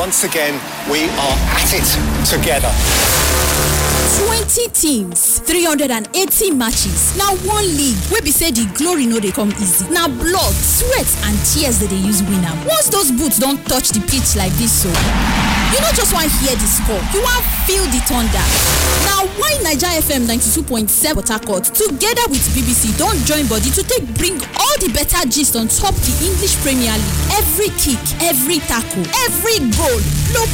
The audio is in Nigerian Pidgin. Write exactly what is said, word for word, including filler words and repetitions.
once again, we are at it together. twenty teams, three hundred eighty matches. Now one league wey be say the glory no dey come easy. Na blood, sweat and tears they dey use win am. Once those boots don't touch the pitch like this, so you no just want hear the score, you want feel the thunder. Now why Naija F M ninety-two point seven Port Harcourt together with B B C don't join body to take bring all the better gist on top the English Premier League. Every kick, every tackle, every goal, no